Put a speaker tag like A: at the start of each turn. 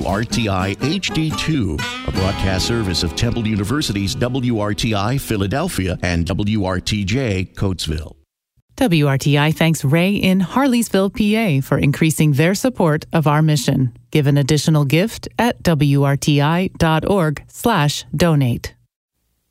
A: WRTI HD2, a broadcast service of Temple University's WRTI Philadelphia and WRTJ Coatesville.
B: WRTI thanks Ray in Harleysville, PA for increasing their support of our mission. Give an additional gift at WRTI.org/donate.